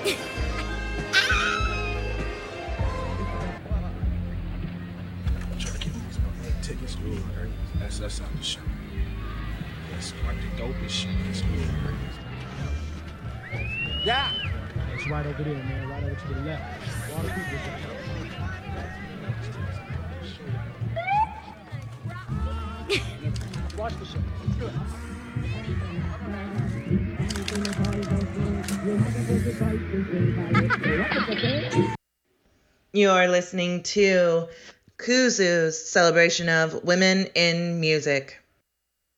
Try to get these motherfucking tickets. Ooh, that's out the show. That's like the dopest shit. It's ooh. Yeah. It's right over there, man. Right over to the left. A lot of people got watch the show. It's good. You're listening to Kuzu's celebration of women in music.